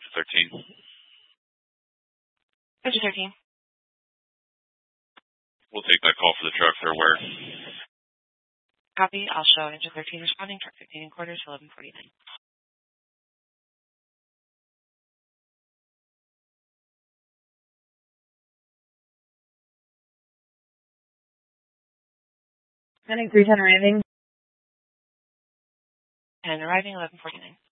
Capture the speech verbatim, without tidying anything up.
engine thirteen. Engine thirteen. We'll take that call for the truck for where. Copy. I'll show engine thirteen responding. Truck fifteen and quarters, eleven forty-nine. Sending three ten arriving. ten arriving, eleven forty-nine.